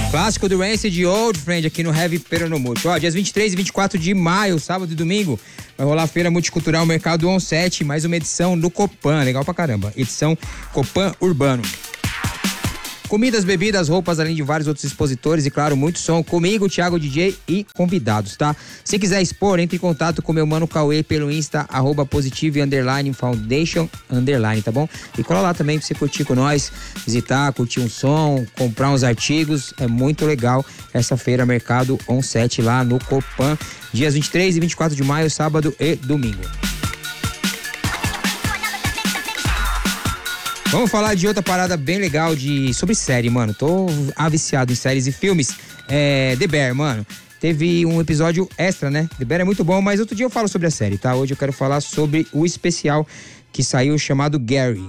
Clássico do Rancid, Old Friend, aqui no Heavy Peronomútil. Ó, dias 23 e 24 de maio, sábado e domingo, vai rolar a Feira Multicultural Mercado On 7, mais uma edição do Copan, legal pra caramba. Edição Copan Urbano. Comidas, bebidas, roupas, além de vários outros expositores e, claro, muito som comigo, Thiago DJ e convidados, tá? Se quiser expor, entre em contato com meu mano Cauê pelo Insta, @positive_foundation_, tá bom? E cola lá também pra você curtir com nós, visitar, curtir um som, comprar uns artigos, é muito legal essa feira Mercado On 7 lá no Copan, dias 23 e 24 de maio, sábado e domingo. Vamos falar de outra parada bem legal sobre série, mano. Tô viciado em séries e filmes. The Bear, mano. Teve um episódio extra, né? The Bear é muito bom, mas outro dia eu falo sobre a série, tá? Hoje eu quero falar sobre o especial que saiu chamado Gary.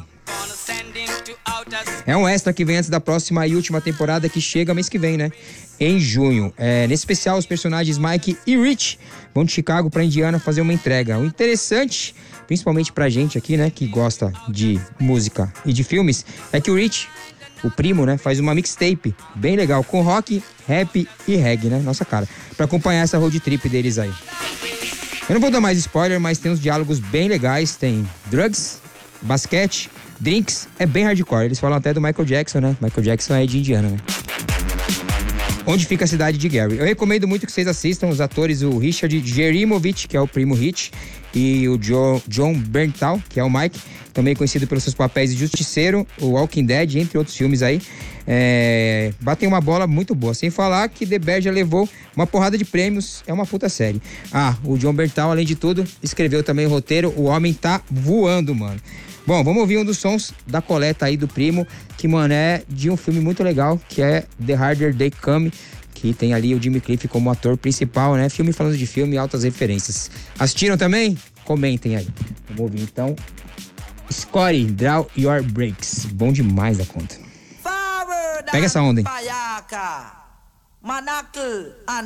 É um extra que vem antes da próxima e última temporada que chega mês que vem, né? Em junho. Nesse especial, os personagens Mike e Rich vão de Chicago pra Indiana fazer uma entrega. O interessante, principalmente pra gente aqui, né, que gosta de música e de filmes, é que o Rich, o primo, né, faz uma mixtape bem legal com rock, rap e reggae, né? Nossa cara. Pra acompanhar essa road trip deles aí. Eu não vou dar mais spoiler, mas tem uns diálogos bem legais. Tem drugs, basquete, drinks, é bem hardcore. Eles falam até do Michael Jackson, né? Michael Jackson é de Indiana, né? Onde fica a cidade de Gary. Eu recomendo muito que vocês assistam os atores, o Richard Jerimovich, que é o primo Rich, e o John Bernthal, que é o Mike, também conhecido pelos seus papéis de Justiceiro, o Walking Dead, entre outros filmes aí. Batem uma bola muito boa. Sem falar que The Bear já levou uma porrada de prêmios, é uma puta série. O John Bernthal, além de tudo, escreveu também o roteiro O Homem Tá Voando, mano. Bom, vamos ouvir um dos sons da coleta aí do primo, que, mano, é de um filme muito legal, que é The Harder They Come, que tem ali o Jimmy Cliff como ator principal, né? Filme falando de filme, altas referências. Assistiram também? Comentem aí. Vamos ouvir então. Scotty, Draw Your Breaks. Bom demais da conta. Pega essa onda, hein?